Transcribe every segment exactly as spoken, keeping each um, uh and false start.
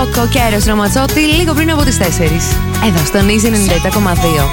Ο Κέρος Ραματσότη λίγο πριν από τις τέσσερις. Εδώ στον Easy ενενήντα επτά κόμμα δύο.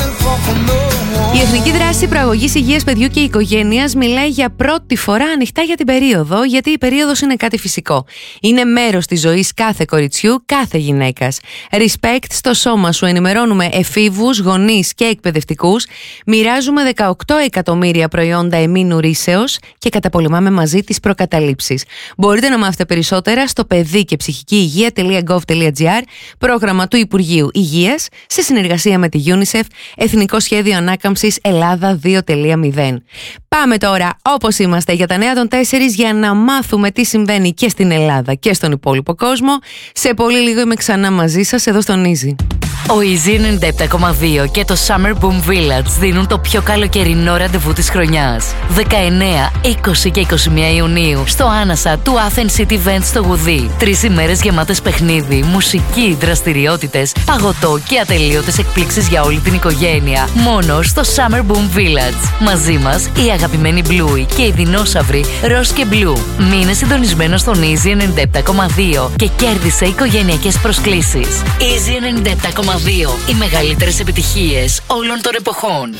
Η Εθνική Δράση Προαγωγής Υγείας Παιδιού και Οικογένειας μιλάει για πρώτη φορά ανοιχτά για την περίοδο, γιατί η περίοδος είναι κάτι φυσικό. Είναι μέρος της ζωής κάθε κοριτσιού, κάθε γυναίκας. Respect στο σώμα σου. Ενημερώνουμε εφήβους, γονείς και εκπαιδευτικούς. Μοιράζουμε δεκαοκτώ εκατομμύρια προϊόντα εμήνου ρήσεως και καταπολεμάμε μαζί τις προκαταλήψεις. Μπορείτε να μάθετε περισσότερα στο παιδί και ψυχική υγεία τελεία γκοβ τελεία τζι άρ, πρόγραμμα του Υπουργείου Υγείας, σε συνεργασία με τη UNICEF, Εθνικό Σχέδιο Ανάκαμψης Ελλάδα δύο τελεία μηδέν. Πάμε τώρα, όπως είμαστε, για τα νέα των τέσσερις, για να μάθουμε τι συμβαίνει και στην Ελλάδα και στον υπόλοιπο κόσμο. Σε πολύ λίγο είμαι ξανά μαζί σας εδώ στον Easy. Ο Easy ενενήντα επτά κόμμα δύο και το Summer Boom Village δίνουν το πιο καλοκαιρινό ραντεβού της χρονιάς. δεκαεννέα, είκοσι και είκοσι μία Ιουνίου στο Άνασα του Athens City Event στο Γουδί. Τρεις ημέρες γεμάτες παιχνίδι, μουσική, δραστηριότητες, παγωτό και ατελείωτες εκπλήξεις για όλη την οικογένεια. Μόνο στο Summer Boom Village. Μαζί μας η αγαπημένη Bluey και οι δεινόσαυροι Ροζ και Blue. Μείνε συντονισμένος στον Easy ενενήντα επτά κόμμα δύο και κέρδισε οικογενειακές προσκλήσεις. Easy ενενήντα επτά κόμμα δύο. Οι μεγαλύτερες επιτυχίες όλων των εποχών.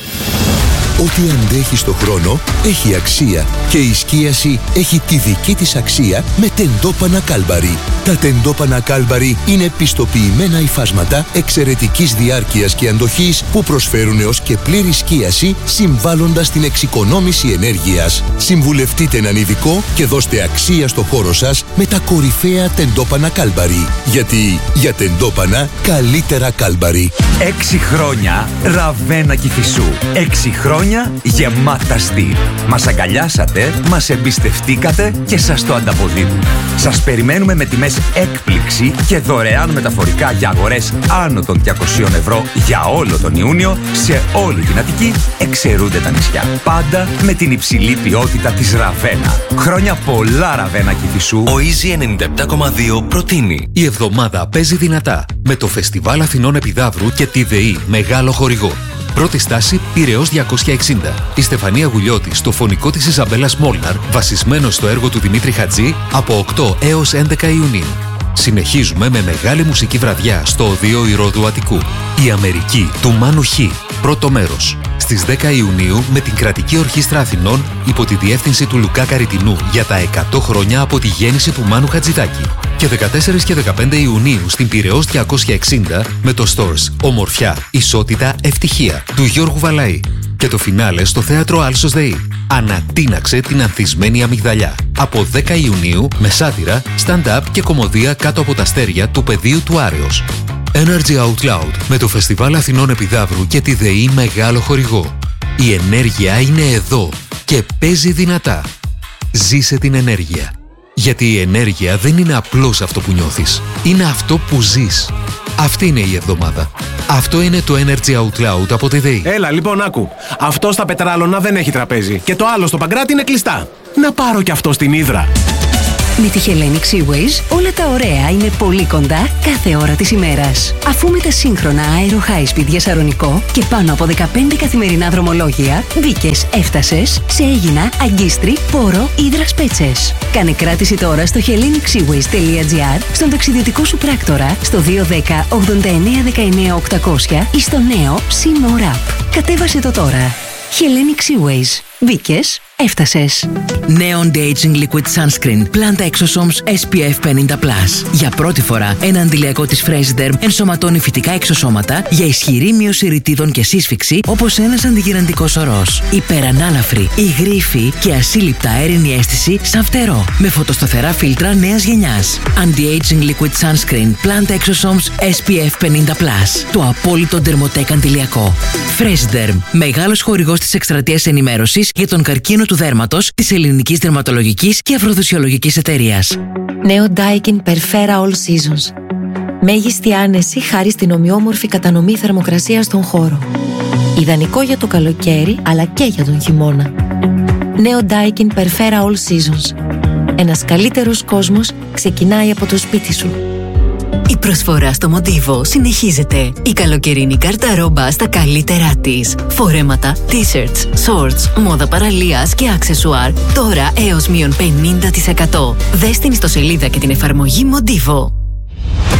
Ό,τι αντέχει στο χρόνο έχει αξία και η σκίαση έχει τη δική της αξία με τεντόπανα Κάλμπαρι. Τα τεντόπανα Κάλμπαρι είναι πιστοποιημένα υφάσματα εξαιρετικής διάρκειας και αντοχής που προσφέρουν έως και πλήρη σκίαση, συμβάλλοντας στην εξοικονόμηση ενέργειας. Συμβουλευτείτε έναν ειδικό και δώστε αξία στο χώρο σας με τα κορυφαία τεντόπανα Κάλμπαρι. Γιατί για τεντόπανα καλύτερα Κάλμπαρι. Έξι χρόνια Ραβένα Κηφισού. Έξι χρόνια γεμάτα στυλ. Μας αγκαλιάσατε, μας εμπιστευτήκατε και σας το ανταποδίδουμε. Σας περιμένουμε με τιμές έκπληξη και δωρεάν μεταφορικά για αγορές άνω των διακοσίων ευρώ για όλο τον Ιούνιο σε όλη την Αττική, εξαιρούνται τα νησιά. Πάντα με την υψηλή ποιότητα της Ραβένα. Χρόνια πολλά Ραβένα Κηφισού. Ο Easy ενενήντα επτά κόμμα δύο προτείνει. Η εβδομάδα παίζει δυνατά με το Φεστιβάλ Αθηνών Επιδαύρου και τη ΔΕΗ μεγάλο χορηγό. Πρώτη στάση Πειραιώς διακόσια εξήντα. Η Στεφανία Γουλιώτη στο φωνικό της Ιζαμπέλας Μόλναρ, βασισμένο στο έργο του Δημήτρη Χατζή, από οκτώ έως έντεκα Ιουνίου. Συνεχίζουμε με μεγάλη μουσική βραδιά στο Οδείο Ηρώδου Αττικού. Η Αμερική του Μάνου Χ. Πρώτο μέρος. Στις δέκα Ιουνίου με την Κρατική Ορχήστρα Αθηνών υπό τη διεύθυνση του Λουκά Καριτινού για τα εκατό χρόνια από τη γέννηση του Μάνου Χατζηδάκη. Και δεκατέσσερα και δεκαπέντε Ιουνίου στην Πειραιώς διακόσια εξήντα με το Stores Ομορφιά, Ισότητα, Ευτυχία του Γιώργου Βαλαή. Και το φινάλε στο Θέατρο Άλσος ΔΕΗ. Ανατείναξε την ανθισμένη αμυγδαλιά. Από δέκα Ιουνίου με σάτυρα, stand-up και κωμωδία κάτω από τα αστέρια του πεδίου του Άρεως. Energy Out Loud με το Φεστιβάλ Αθηνών Επιδαύρου και τη ΔΕΗ μεγάλο χορηγό. Η ενέργεια είναι εδώ και παίζει δυνατά. Ζήσε την ενέργεια. Γιατί η ενέργεια δεν είναι απλώς αυτό που νιώθεις. Είναι αυτό που ζεις. Αυτή είναι η εβδομάδα. Αυτό είναι το Energy Out Loud από τη ΔΕΗ. Έλα λοιπόν άκου. Αυτό στα Πετράλωνα δεν έχει τραπέζι. Και το άλλο στο Παγκράτη είναι κλειστά. Να πάρω κι αυτό στην Ύδρα. Με τη Hellenic Seaways όλα τα ωραία είναι πολύ κοντά κάθε ώρα της ημέρας. Αφού με τα σύγχρονα Aero High Speed για Σαρονικό και πάνω από δεκαπέντε καθημερινά δρομολόγια, μπήκες, έφτασες σε Αίγινα, Αγκίστρι, Πόρο, Ύδρας Πέτσες. Κάνε κράτηση τώρα στο hellenic seaways τελεία τζι άρ, στον ταξιδιωτικό σου πράκτορα, στο δύο ένα μηδέν ογδόντα εννέα δεκαεννέα οκτακόσια ή στο νέο SeaMore App. Κατέβασε το τώρα. Hellenic Seaways. Μπήκες, έφτασες. Νέο Anti-Aging Liquid Sunscreen Planta Exosomes ες πι εφ πενήντα πλας. Για πρώτη φορά, ένα αντιλιακό της Freshderm ενσωματώνει φυτικά εξωσώματα για ισχυρή μείωση ρητίδων και σύσφυξη, όπως ένας αντιγυραντικός ορός. Υπερανάλαφρη, υγρήφη και ασύλληπτα αέρινη αίσθηση σαν φτερό. Με φωτοσταθερά φίλτρα νέας γενιάς. Anti-Aging Liquid Sunscreen Planta Exosomes ες πι εφ πενήντα πλας. Το απόλυτο Dermotec αντιλιακό. Freshderm, μεγάλος χορηγός της εκστρατείας ενημέρωσης για τον καρκίνο του δέρματος της Ελληνικής Δερματολογικής και Αφροδισιολογικής Εταιρείας. Νέο Daikin Perfera All Seasons. Μέγιστη άνεση χάρη στην ομοιόμορφη κατανομή θερμοκρασίας στον χώρο. Ιδανικό για το καλοκαίρι αλλά και για τον χειμώνα. Νέο Daikin Perfera All Seasons. Ένας καλύτερος κόσμος ξεκινάει από το σπίτι σου. Η προσφορά στο Μοντίβο συνεχίζεται. Η καλοκαιρινή καρταρόμπα στα καλύτερά της. Φορέματα, t-shirts, shorts, μόδα παραλίας και αξεσουάρ. Τώρα έως μείον πενήντα τοις εκατό. Δες την ιστοσελίδα και την εφαρμογή Μοντίβο.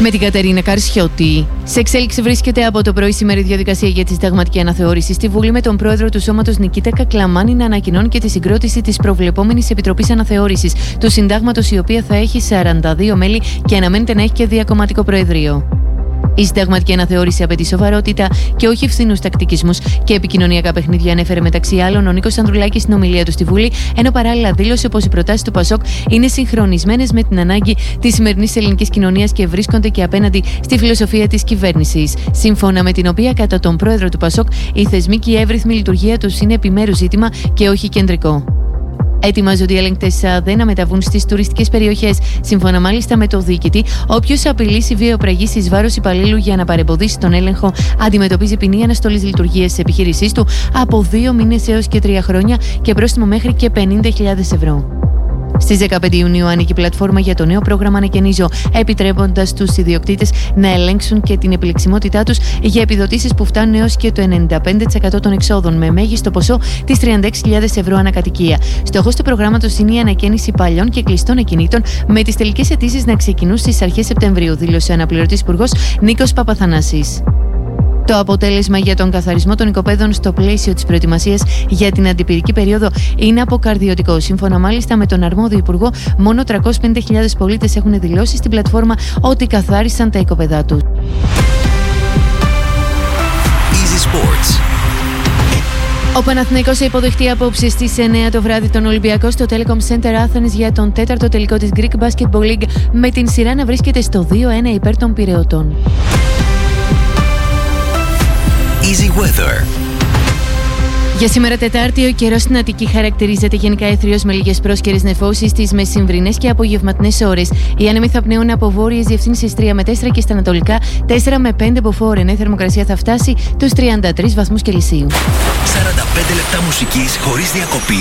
Με την Κατερίνα Καρσιώτη. Σε εξέλιξη βρίσκεται από το πρωί σήμερα η διαδικασία για τη συνταγματική αναθεώρηση στη Βουλή, με τον πρόεδρο του Σώματος Νικήτα Κακλαμάνη να ανακοινώνει και τη συγκρότηση της προβλεπόμενης Επιτροπής Αναθεώρησης του Συντάγματος, η οποία θα έχει σαράντα δύο μέλη και αναμένεται να έχει και διακομματικό προεδρείο. Η συνταγματική αναθεώρηση απαιτεί σοβαρότητα και όχι φθηνούς τακτικισμούς και επικοινωνιακά παιχνίδια, ανέφερε μεταξύ άλλων ο Νίκος Ανδρουλάκης στην ομιλία του στη Βουλή, ενώ παράλληλα δήλωσε πως οι προτάσεις του Πασόκ είναι συγχρονισμένες με την ανάγκη της σημερινής ελληνικής κοινωνίας και βρίσκονται και απέναντι στη φιλοσοφία της κυβέρνησης. Σύμφωνα με την οποία, κατά τον πρόεδρο του Πασόκ, η θεσμική και εύρυθμη λειτουργία τους είναι επιμέρους ζήτημα και όχι κεντρικό. Ετοιμάζονται οι ελεγκτές ΣΑΔΕ να μεταβούν στις τουριστικές περιοχές. Σύμφωνα μάλιστα με το διοικητή, όποιος απειλήσει βιαιοπραγής εις βάρος υπαλλήλου για να παρεμποδίσει τον έλεγχο αντιμετωπίζει ποινή αναστολής λειτουργίας της επιχείρησής του από δύο μήνες έως και τρία χρόνια και πρόστιμο μέχρι και πενήντα χιλιάδες ευρώ. Στις δεκαπέντε Ιουνίου ανήκει η πλατφόρμα για το νέο πρόγραμμα Ανακαινίζω, επιτρέποντας στους ιδιοκτήτες να ελέγξουν και την επιλεξιμότητά τους για επιδοτήσεις που φτάνουν έως και το ενενήντα πέντε τοις εκατό των εξόδων, με μέγιστο ποσό τις τριάντα έξι χιλιάδες ευρώ ανακατοικία. Στόχος του προγράμματος είναι η ανακαίνιση παλιών και κλειστών ακινήτων, με τις τελικές αιτήσεις να ξεκινούν στις αρχές Σεπτεμβρίου, δήλωσε ο αναπληρωτής υπουργός Νίκος Παπαθανάσης. Το αποτέλεσμα για τον καθαρισμό των οικοπαίδων στο πλαίσιο της προετοιμασίας για την αντιπυρική περίοδο είναι αποκαρδιωτικό. Σύμφωνα μάλιστα με τον αρμόδιο υπουργό, μόνο τριακόσιες πενήντα χιλιάδες πολίτες έχουν δηλώσει στην πλατφόρμα ότι καθάρισαν τα οικοπαίδά τους. Easy Sports. Ο Παναθηναϊκός θα υποδεχτεί απόψε στις εννιά το βράδυ τον Ολυμπιακό στο Telecom Center Athens για τον τέταρτο τελικό της Greek Basketball League, με την σειρά να βρίσκεται στο δύο ένα υπέρ των Πειραιωτών. Easy Weather. Για σήμερα Τετάρτη, ο καιρός στην Αττική χαρακτηρίζεται γενικά αιθρίως με λίγες πρόσκαιρες νεφώσεις στις μεσημβρινές και απογευματινές ώρες. Οι άνεμοι θα πνέουν από βόρειες διευθύνσεις τρία με τέσσερα και στα ανατολικά τέσσερα με πέντε μποφόρ, ενώ η θερμοκρασία θα φτάσει τους τριάντα τρεις βαθμούς Κελσίου. σαράντα πέντε λεπτά μουσικής χωρίς διακοπή